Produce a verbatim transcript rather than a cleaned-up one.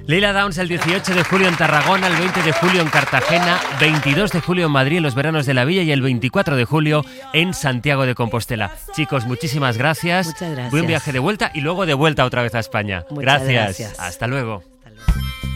Leila Downs el dieciocho de julio en Tarragona, el veinte de julio en Cartagena, veintidós de julio en Madrid en los veranos de la Villa y el veinticuatro de julio en Santiago de Compostela. Chicos, muchísimas gracias. Muchas gracias. Buen viaje de vuelta y luego de vuelta otra vez a España. Muchas Gracias. gracias. Hasta luego.